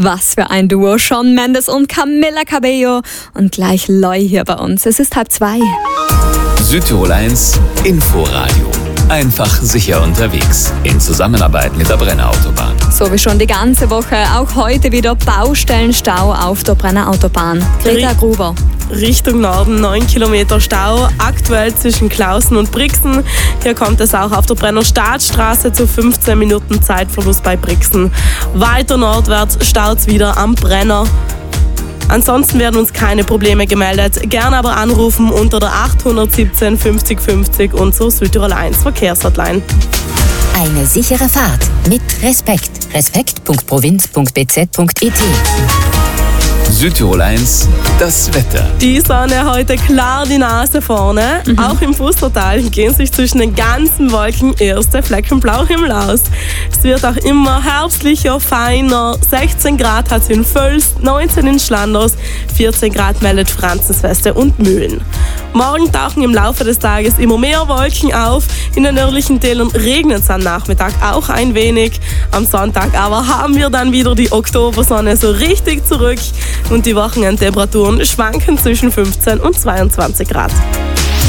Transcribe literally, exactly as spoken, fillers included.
Was für ein Duo, Shawn Mendes und Camila Cabello. Und gleich Loi hier bei uns. Es ist halb zwei. Südtirol eins Inforadio. Einfach sicher unterwegs. In Zusammenarbeit mit der Brenner Autobahn. So wie schon die ganze Woche, auch heute wieder Baustellenstau auf der Brenner Autobahn. Greta Gruber. Richtung Norden neun Kilometer Stau, aktuell zwischen Klausen und Brixen. Hier kommt es auch auf der Brenner Staatsstraße zu fünfzehn Minuten Zeitverlust bei Brixen. Weiter nordwärts staut es wieder am Brenner. Ansonsten werden uns keine Probleme gemeldet. Gerne aber anrufen unter der acht eins sieben fünfzig fünfzig unserer Südtirol eins Verkehrshotline. Eine sichere Fahrt mit Respekt. Respekt punkt provinz punkt b z punkt i t. Südtirol eins, das Wetter. Die Sonne heute klar die Nase vorne. Mhm. Auch im Fustertal gehen sich zwischen den ganzen Wolken erste Flecken Blauhimmel aus. Es wird auch immer herbstlicher, feiner. sechzehn Grad hat es in Völs, neunzehn in Schlanders, vierzehn Grad meldet Franzensweste und Mühlen. Morgen tauchen im Laufe des Tages immer mehr Wolken auf. In den nördlichen Tälern regnet es am Nachmittag auch ein wenig. Am Sonntag aber haben wir dann wieder die Oktobersonne so richtig zurück. Und die Wochenendtemperaturen schwanken zwischen fünfzehn und zweiundzwanzig Grad.